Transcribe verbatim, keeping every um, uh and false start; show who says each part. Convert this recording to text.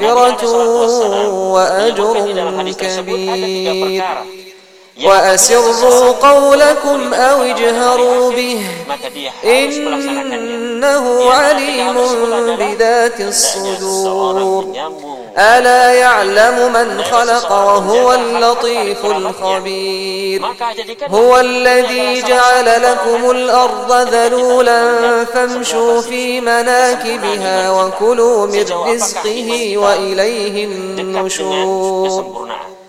Speaker 1: مغفرة وأجر كبير. وأسروا قولكم أو اجهروا به إنه عليم بذات الصدور. ألا يعلم من خلق وهو اللطيف الخبير. هو الذي جعل لكم الأرض ذلولا فامشوا في مناكبها وكلوا من رزقه وإليه النشور.